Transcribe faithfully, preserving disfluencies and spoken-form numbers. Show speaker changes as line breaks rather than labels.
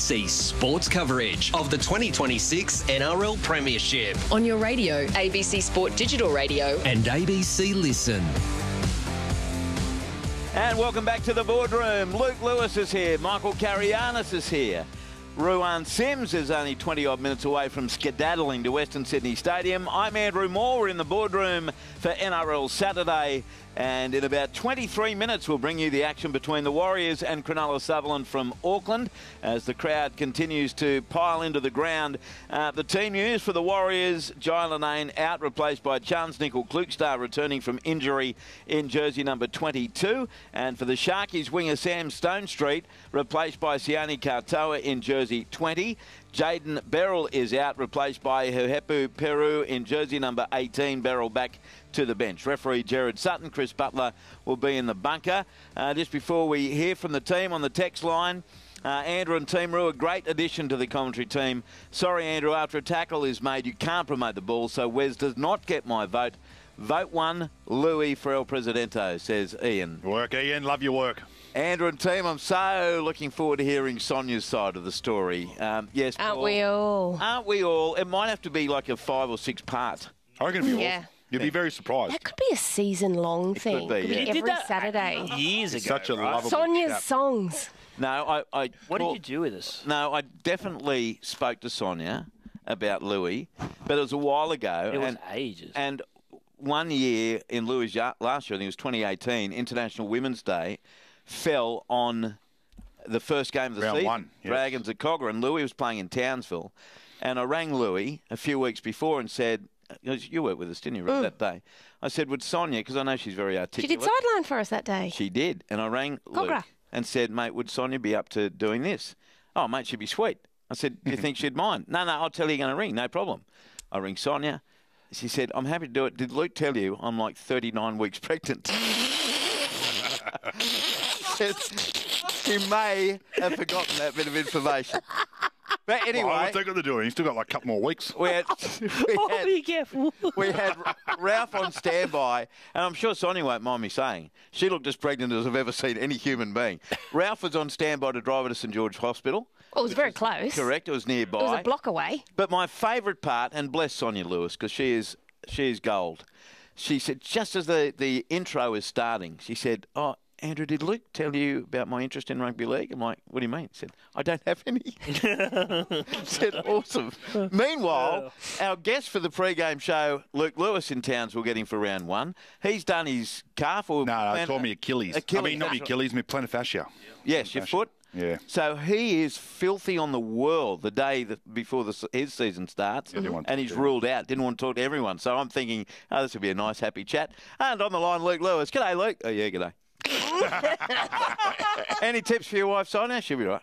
C sports coverage of the twenty twenty-six N R L Premiership
on your radio, A B C Sport Digital Radio
and A B C Listen.
And welcome back to the boardroom. Luke Lewis is here. Michael Carianis is here. Ruan Sims is only twenty-odd minutes away from skedaddling to Western Sydney Stadium. I'm Andrew Moore. We're in the boardroom for N R L Saturday. And in about twenty-three minutes, we'll bring you the action between the Warriors and Cronulla Sutherland from Auckland as the crowd continues to pile into the ground. Uh, the team news for the Warriors, Jai Linane out, replaced by Chance Nickel-Klukstar returning from injury in jersey number twenty-two. And for the Sharkies, winger Sam Stonestreet, replaced by Sione Katoa in jersey twenty. Jaden Beryl is out, replaced by Huhepu Peru in jersey number eighteen. Beryl back to the bench. Referee Jared Sutton, Chris Butler will be in the bunker. Uh, just before we hear from the team on the text line, uh, Andrew and Team Roo, a great addition to the commentary team. Sorry, Andrew, after a tackle is made, you can't promote the ball, so Wes does not get my vote. Vote one, Louis for El Presidente, says Ian.
Work, Ian. Love your work.
Andrew and team, I'm so looking forward to hearing Sonia's side of the story. Um, yes,
Aren't
Paul,
we all?
Aren't we all? It might have to be like a five or six part.
I reckon it'd be
Yeah.
awesome. You'd be very surprised.
That could be a season-long thing.
be,
Could
yeah.
be
You
did
every
that
Saturday.
years ago.
Such a
right?
lovable
Sonia's
chap.
songs.
No, I. I
What
well,
did you do with us?
No, I definitely spoke to Sonia about Louis, but it was a while ago.
It was
and,
ages.
And one year in Louis' ya- last year, I think it was twenty eighteen, International Women's Day, fell on the first game of the
Round
season.
one, yes.
Dragons at Cogger, and Louis was playing in Townsville. And I rang Louis a few weeks before and said, you worked with us, didn't you,
Mm.
that day? I said, would Sonia, because I know she's very
She
articulate.
did sideline for us that day.
She did. And I rang
Cogra.
Luke and said, mate, would Sonia be up to doing this? Oh, mate, she'd be sweet. I said, do you think she'd mind? No, no, I'll tell you you're going to ring. No problem. I ring Sonia. She said, I'm happy to do it. Did Luke tell you I'm like thirty-nine weeks pregnant? She may have forgotten that bit of information. But anyway,
Well, what's that got to do? He's still got like a couple more weeks.
we had, we
Oh,
had,
be careful.
we had Ralph on standby, and I'm sure Sonia won't mind me saying, she looked as pregnant as I've ever seen any human being. Ralph was on standby to drive her to St George Hospital.
Well, it was very close.
Correct, it was nearby.
It was a block away.
But my favourite part, and bless Sonia Lewis, because she is she is gold. She said, just as the, the intro is starting, she said, oh, Andrew, did Luke tell you about my interest in rugby league? I'm like, what do you mean? He said, I don't have any. I said, awesome. Meanwhile, our guest for the pre-game show, Luke Lewis in Townsville, getting for round one. He's done his calf or...
No, no,
plan-
it tore me Achilles.
Achilles.
I mean, not me Achilles, my plantar fascia.
Yes, your foot.
Yeah.
So he is filthy on the world the day that before the, his season starts,
didn't want
and
to
he's
do it.
ruled out. Didn't want to talk to everyone. So I'm thinking, oh, this will be a nice, happy chat. And on the line, Luke Lewis. G'day, Luke. Oh, yeah, g'day. Any tips for your wife, Sonia? She'll be right.